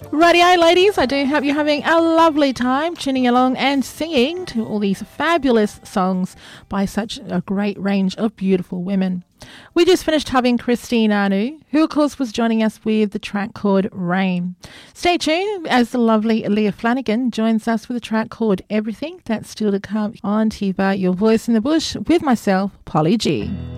Rightio, ladies, I do hope you're having a lovely time tuning along and singing to all these fabulous songs by such a great range of beautiful women. We just finished having Christine Anu, who of course was joining us with the track called Rain. Stay tuned as the lovely Leah Flanagan joins us with a track called Everything. That's still to come on Tiva, Your Voice in the Bush, with myself, Polly G.